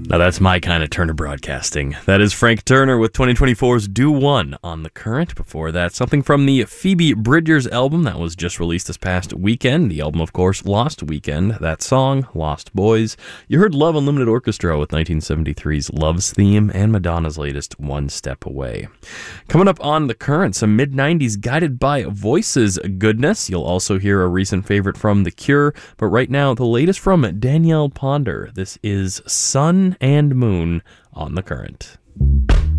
Now that's my kind of Turner broadcasting. That is Frank Turner with 2024's Do One on The Current. Before that, something from the Phoebe Bridgers album that was just released this past weekend. The album, of course, Lost Weekend. That song, Lost Boys. You heard Love Unlimited Orchestra with 1973's Love's Theme and Madonna's latest One Step Away. Coming up on The Current, some mid-90s Guided by Voices goodness. You'll also hear a recent favorite from The Cure, but right now, the latest from Danielle Ponder. This is Sun and Moon on The Current.